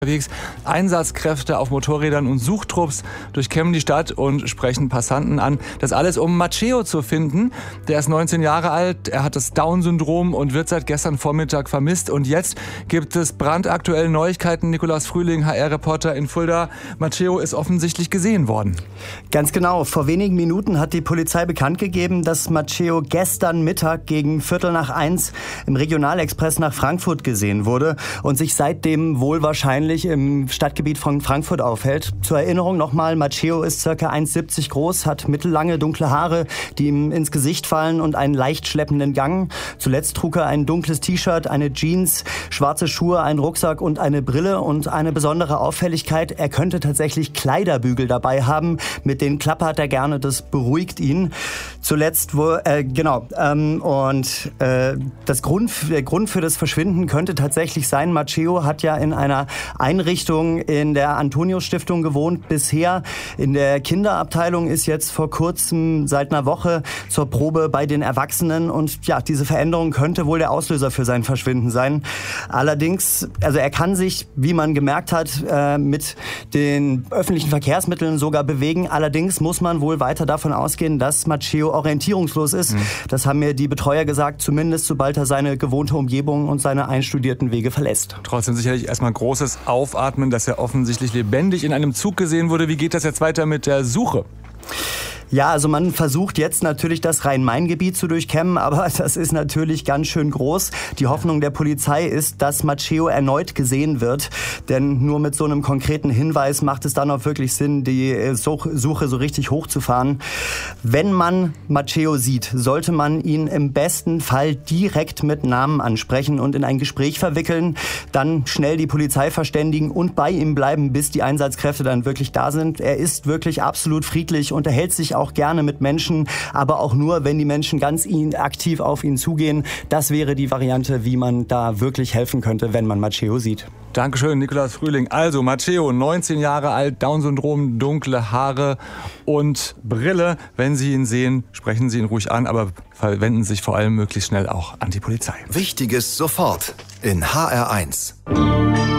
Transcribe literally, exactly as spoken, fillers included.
unterwegs. Einsatzkräfte auf Motorrädern und Suchtrupps durchkämmen die Stadt und sprechen Passanten an. Das alles, um Matteo zu finden. Der ist neunzehn Jahre alt, er hat das Down-Syndrom und wird seit gestern Vormittag vermisst. Und jetzt gibt es brandaktuelle Neuigkeiten. Nikolaus Frühling, H R-Reporter in Fulda. Matteo ist offensichtlich gesehen worden. Ganz genau. Vor wenigen Minuten hat die Polizei bekannt gegeben, dass Matteo gestern Mittag gegen Viertel nach eins im Regionalexpress nach Frankfurt gesehen wurde und sich seitdem wohl wahrscheinlich im Stadtgebiet von Frankfurt aufhält. Zur Erinnerung nochmal, Matteo ist ca. eins Komma siebzig groß, hat mittellange dunkle Haare, die ihm ins Gesicht fallen und einen leicht schleppenden Gang. Zuletzt trug er ein dunkles T-Shirt, eine Jeans, schwarze Schuhe, einen Rucksack und eine Brille. Und eine besondere Auffälligkeit, er könnte tatsächlich Kleiderbügel dabei haben. Mit denen klappert er gerne, das beruhigt ihn. Zuletzt, wo, äh, genau, ähm, und äh, das Grund, der Grund für das Verschwinden könnte tatsächlich sein, Matteo hat ja in einer Einrichtung in der Antonius-Stiftung gewohnt bisher. In der Kinderabteilung ist jetzt vor kurzem seit einer Woche zur Probe bei den Erwachsenen. Und ja, diese Veränderung könnte wohl der Auslöser für sein Verschwinden sein. Allerdings, also er kann sich, wie man gemerkt hat, äh, mit den öffentlichen Verkehrsmitteln sogar bewegen. Allerdings muss man wohl weiter davon ausgehen, dass Matteo orientierungslos ist. Mhm. Das haben mir die Betreuer gesagt, zumindest sobald er seine gewohnte Umgebung und seine einstudierten Wege verlässt. Trotzdem sicherlich erstmal großes Aufatmen, dass er offensichtlich lebendig in einem Zug gesehen wurde. Wie geht das jetzt weiter mit der Suche? Ja, also man versucht jetzt natürlich das Rhein-Main-Gebiet zu durchkämmen, aber das ist natürlich ganz schön groß. Die Hoffnung der Polizei ist, dass Matteo erneut gesehen wird, denn nur mit so einem konkreten Hinweis macht es dann auch wirklich Sinn, die Suche so richtig hochzufahren. Wenn man Matteo sieht, sollte man ihn im besten Fall direkt mit Namen ansprechen und in ein Gespräch verwickeln, dann schnell die Polizei verständigen und bei ihm bleiben, bis die Einsatzkräfte dann wirklich da sind. Er ist wirklich absolut friedlich, unterhält sich auch gerne mit Menschen, aber auch nur, wenn die Menschen ganz ihn, aktiv auf ihn zugehen. Das wäre die Variante, wie man da wirklich helfen könnte, wenn man Matteo sieht. Dankeschön, Nikolaus Frühling. Also Matteo, neunzehn Jahre alt, Down-Syndrom, dunkle Haare und Brille. Wenn Sie ihn sehen, sprechen Sie ihn ruhig an, aber verwenden sich vor allem möglichst schnell auch an die Polizei. Wichtiges sofort in H R eins.